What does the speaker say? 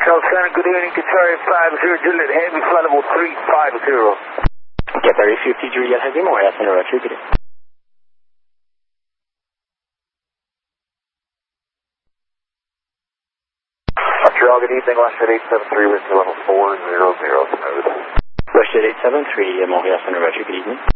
Montreal Center, good evening, Qatar 50, Juliet Heavy, flight level 350. Qatar 50, Juliet Heavy, Montreal Center, Roger, good evening. Montreal, good evening, Westjet 873, Whiskey level 400, smooth. Westjet 873, Montreal Center, Roger, good evening.